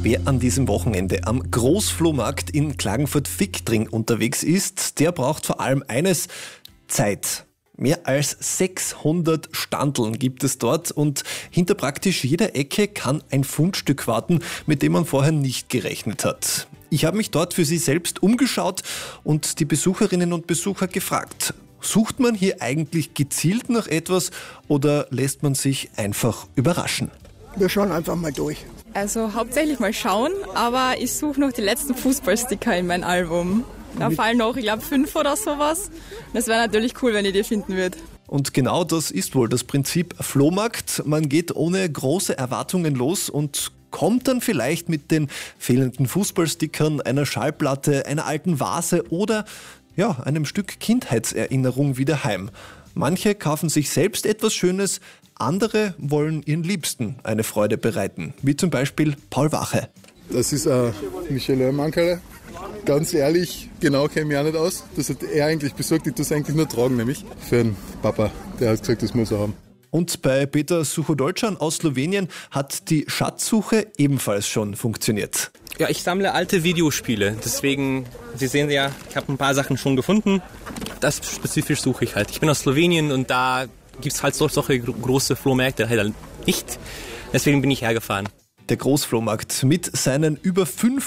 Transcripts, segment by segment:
Wer an diesem Wochenende am Großflohmarkt in Klagenfurt-Viktring unterwegs ist, der braucht vor allem eines: Zeit. Mehr als 600 Standeln gibt es dort und hinter praktisch jeder Ecke kann ein Fundstück warten, mit dem man vorher nicht gerechnet hat. Ich habe mich dort für Sie selbst umgeschaut und die Besucherinnen und Besucher gefragt: Sucht man hier eigentlich gezielt nach etwas oder lässt man sich einfach überraschen? Wir schauen einfach mal durch. Also hauptsächlich mal schauen, aber ich suche noch die letzten Fußballsticker in mein Album. Da fallen noch, ich glaube, 5 oder sowas. Das wäre natürlich cool, wenn ich die finden würde. Und genau das ist wohl das Prinzip Flohmarkt. Man geht ohne große Erwartungen los und kommt dann vielleicht mit den fehlenden Fußballstickern, einer Schallplatte, einer alten Vase oder einem Stück Kindheitserinnerung wieder heim. Manche kaufen sich selbst etwas Schönes, andere wollen ihren Liebsten eine Freude bereiten, wie zum Beispiel Paul Wache. Das ist ein Michelin-Mankerle. Ganz ehrlich, genau kenne ich mich auch nicht aus. Das hat er eigentlich besorgt, ich tue es eigentlich nur tragen, nämlich für den Papa. Der hat gesagt, das muss er haben. Und bei Peter Suchodolcan aus Slowenien hat die Schatzsuche ebenfalls schon funktioniert. Ja, ich sammle alte Videospiele, deswegen, Sie sehen ja, ich habe ein paar Sachen schon gefunden. Das spezifisch suche ich halt. Ich bin aus Slowenien und da gibt es halt solche große Flohmärkte halt nicht. Deswegen bin ich hergefahren. Der Großflohmarkt mit seinen über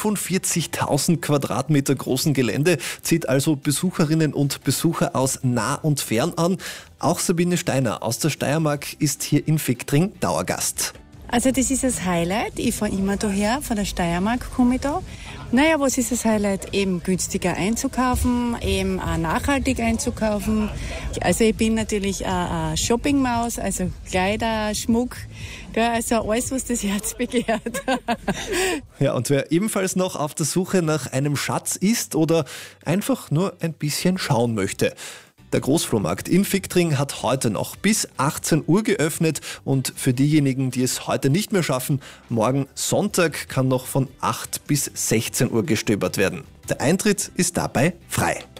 45.000 Quadratmeter großen Gelände zieht also Besucherinnen und Besucher aus nah und fern an. Auch Sabine Steiner aus der Steiermark ist hier in Viktring Dauergast. Also das ist das Highlight. Ich fahre immer daher, von der Steiermark komme ich da. Naja, was ist das Highlight? Eben günstiger einzukaufen, eben auch nachhaltig einzukaufen. Also ich bin natürlich eine Shoppingmaus, also Kleider, Schmuck, also alles, was das Herz begehrt. Ja, und wer ebenfalls noch auf der Suche nach einem Schatz ist oder einfach nur ein bisschen schauen möchte: Der Großflohmarkt in Viktring hat heute noch bis 18 Uhr geöffnet und für diejenigen, die es heute nicht mehr schaffen, morgen Sonntag kann noch von 8 bis 16 Uhr gestöbert werden. Der Eintritt ist dabei frei.